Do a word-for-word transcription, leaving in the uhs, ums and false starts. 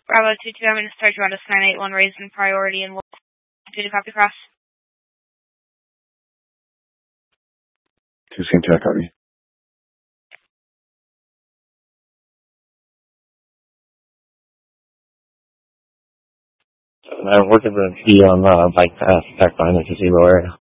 Bravo two two, I'm going to start you on to nine eight one, raising priority, and we'll do the copy cross. two same track, copy. I'm working for a T on uh, bike path, back behind the gazebo area.